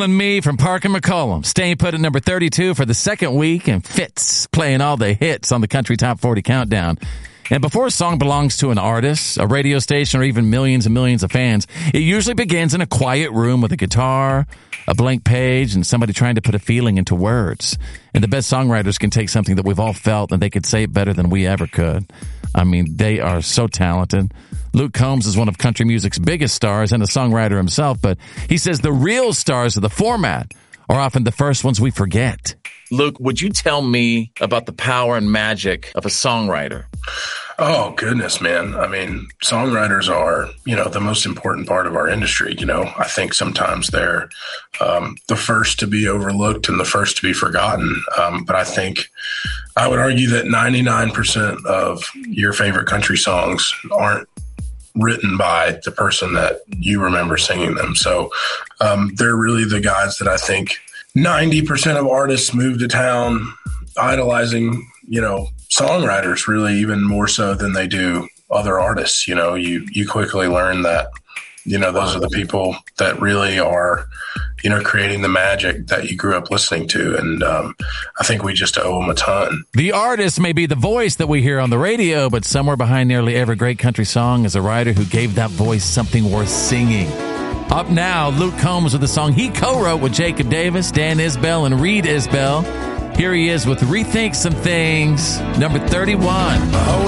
and Me from Park and McCollum. Staying put at number 32 for the second week, and Fitz playing all the hits on the Country Top 40 Countdown. And before a song belongs to an artist, a radio station, or even millions and millions of fans, it usually begins in a quiet room with a guitar, a blank page, and somebody trying to put a feeling into words. And the best songwriters can take something that we've all felt, and they could say it better than we ever could. I mean, they are so talented. Luke Combs is one of country music's biggest stars and a songwriter himself, but he says the real stars of the format are often the first ones we forget. Luke, would you tell me about the power and magic of a songwriter? Oh, goodness, man. I mean, songwriters are, the most important part of our industry. I think sometimes they're the first to be overlooked and the first to be forgotten. But I think I would argue that 99% of your favorite country songs aren't written by the person that you remember singing them. So they're really the guys that I think 90% of artists move to town idolizing, songwriters really even more so than they do other artists. You quickly learn that, those are the people that really are, creating the magic that you grew up listening to. And I think we just owe them a ton. The artist may be the voice that we hear on the radio, but somewhere behind nearly every great country song is a writer who gave that voice something worth singing. Up now, Luke Combs with a song he co-wrote with Jacob Davis, Dan Isbell, and Reed Isbell. Here he is with Rethink Some Things, number 31.